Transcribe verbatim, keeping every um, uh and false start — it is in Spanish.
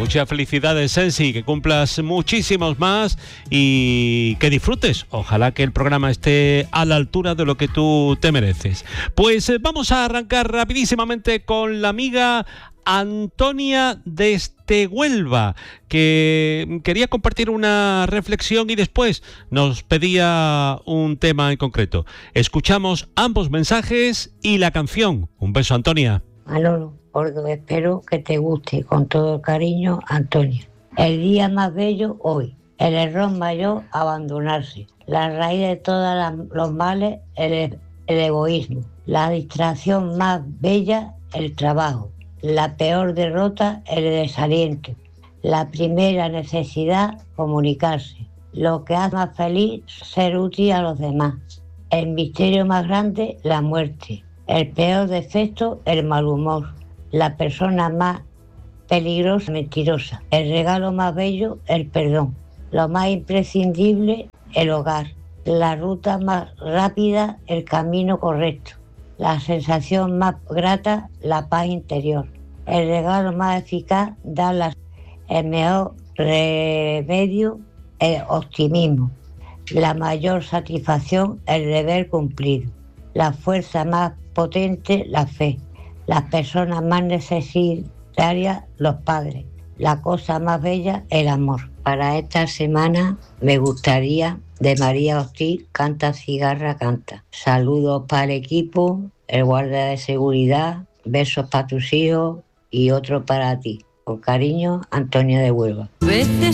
Muchas felicidades, Sensi, que cumplas muchísimos más y que disfrutes. Ojalá que el programa esté a la altura de lo que tú te mereces. Pues eh, vamos a arrancar rapidísimamente con la amiga Antonia desde Huelva, que quería compartir una reflexión y después nos pedía un tema en concreto. Escuchamos ambos mensajes y la canción. Un beso, Antonia. Manolo, porque espero que te guste, con todo cariño, Antonia. El día más bello hoy, el error mayor, abandonarse. La raíz de todos los males, el, el egoísmo. La distracción más bella, el trabajo. La peor derrota, el desaliento. La primera necesidad, comunicarse. Lo que hace más feliz, ser útil a los demás. El misterio más grande, la muerte. El peor defecto, el mal humor. La persona más peligrosa, mentirosa. El regalo más bello, el perdón. Lo más imprescindible, el hogar. La ruta más rápida, el camino correcto. La sensación más grata, la paz interior. El regalo más eficaz, dar la... El mejor remedio, el optimismo. La mayor satisfacción, el deber cumplido. La fuerza más potente, la fe. Las personas más necesitarias, los padres. La cosa más bella, el amor. Para esta semana me gustaría de María Ortiz, Canta Cigarra Canta. Saludos para el equipo, el guardia de seguridad, besos para tus hijos y otro para ti. Con cariño, Antonia de Huelva. Veces